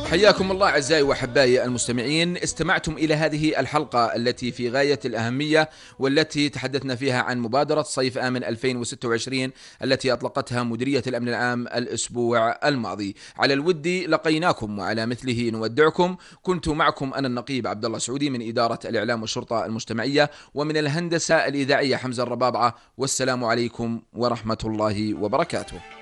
حياكم الله أعزائي وأحبائي المستمعين. استمعتم إلى هذه الحلقة التي في غاية الأهمية، والتي تحدثنا فيها عن مبادرة صيف آمن 2026 التي أطلقتها مديرية الأمن العام الأسبوع الماضي. على الود لقيناكم وعلى مثله نودعكم. كنت معكم أنا النقيب عبد الله سعودي من إدارة الإعلام والشرطة المجتمعية، ومن الهندسة الإذاعية حمزة الربابعة. والسلام عليكم ورحمة الله وبركاته.